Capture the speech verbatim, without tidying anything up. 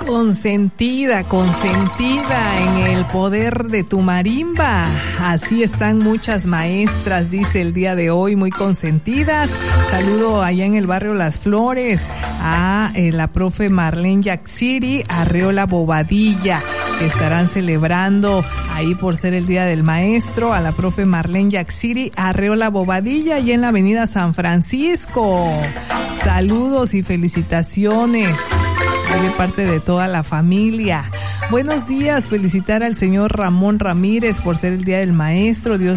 Consentida, consentida en el poder de tu marimba. Así están muchas maestras, dice el día de hoy, muy consentidas. Saludo allá en el barrio Las Flores a eh, la profe Marlene Yaxiri Arreola Bobadilla, que estarán celebrando ahí por ser el Día del Maestro, a la profe Marlene Yaxiri Arreola Bobadilla y en la avenida San Francisco. Saludos y felicitaciones de parte de toda la familia. Buenos días, felicitar al señor Ramón Ramírez por ser el Día del Maestro. Dios